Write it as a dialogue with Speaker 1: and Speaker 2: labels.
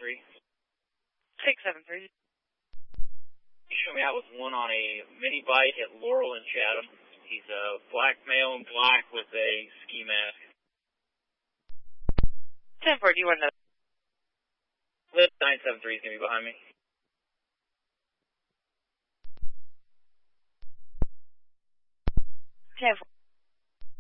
Speaker 1: 673.
Speaker 2: 673.
Speaker 1: You show me out with one on a mini bike at Laurel and Chatham. He's a black male in black with a ski mask.
Speaker 2: 10-4, do you want to know?
Speaker 1: Lift 973 is going to be behind me.
Speaker 2: 10-4.